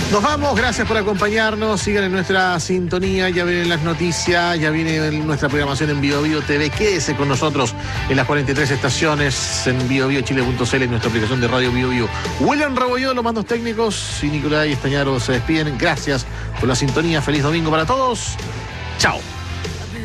Nos vamos, gracias por acompañarnos, sigan en nuestra sintonía, ya vienen las noticias, ya viene nuestra programación en BioBio TV, quédese con nosotros en las 43 estaciones, en biobiochile.cl, en nuestra aplicación de Radio BioBio. William Rebolledo, los mandos técnicos, y Nicolás Estañaro se despiden, gracias por la sintonía, feliz domingo para todos, chao.